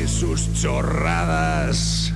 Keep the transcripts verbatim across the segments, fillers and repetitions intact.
y sus chorradas.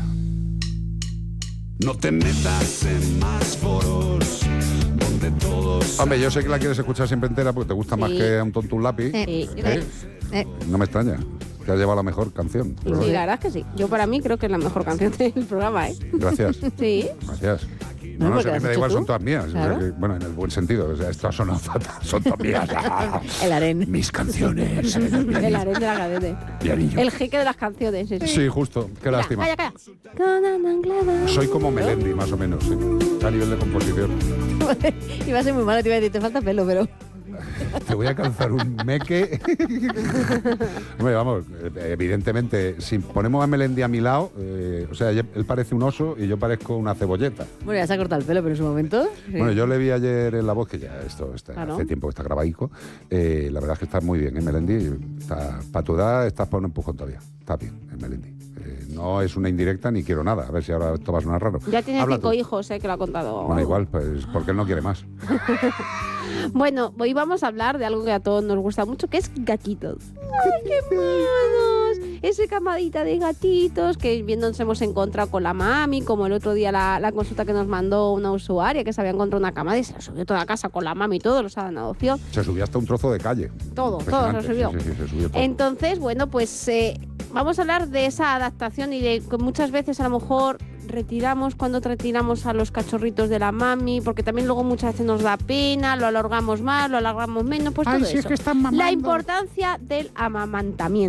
No te metas en más foros donde todos... Hombre, yo sé que la quieres escuchar siempre entera porque te gusta Sí. más que a un tonto un lápiz. Sí. ¿Eh? Eh. No me extraña. Te has llevado la mejor canción. Sí, sí, la verdad es que sí. Yo para mí creo que es la mejor canción del programa, ¿eh? Gracias. Sí. Gracias. No, No, no, porque sé, a lo mí has me da hecho igual, tú. son todas mías. O sea Claro. que, bueno, en el buen sentido. O sea, estas son, son todas mías. El harén. Mis canciones. El harén de la cadete. Pianillo. El jeque de las canciones. ese. Sí, justo. Qué lástima. Calla, calla. Con anclada. Soy como Melendi, más o menos, sí, a nivel de composición. Iba a ser muy malo, te iba a decir, te falta pelo, pero... Te voy a calzar un meque. Hombre, vamos, evidentemente, si ponemos a Melendi a mi lado, eh, o sea, él parece un oso y yo parezco una cebolleta. Bueno, ya se ha cortado el pelo, pero en su momento... sí. Bueno, yo le vi ayer en La Voz, que ya esto está, Claro. hace tiempo que está grabadico. Eh, la verdad es que está muy bien, ¿eh, Melendi? Está, para tu edad estás para un empujón todavía. Está bien, ¿eh, Melendi? Eh, no es una indirecta ni quiero nada. A ver si ahora esto va a sonar raro. Ya tiene Habla cinco tú. hijos, eh, que lo ha contado. Bueno, igual, pues porque él no quiere más. Bueno, hoy vamos a hablar de algo que a todos nos gusta mucho, que es gatitos. ¡Ay, qué monos! Ese camadita de gatitos que bien nos hemos encontrado con la mami, como el otro día la, la consulta que nos mandó una usuaria que se había encontrado una camada y se la subió toda la casa con la mami y todo, los ha dado en adopción. Se subió hasta un trozo de calle. Todo, todo se subió. Sí, sí, sí, se subió todo. Entonces, bueno, pues eh, vamos a hablar de esa adaptación y de que muchas veces a lo mejor retiramos cuando retiramos a los cachorritos de la mami, porque también luego muchas veces nos da pena, lo alargamos más, lo alargamos menos, pues Ay, todo si es eso. que están mamando. La importancia del amamantamiento.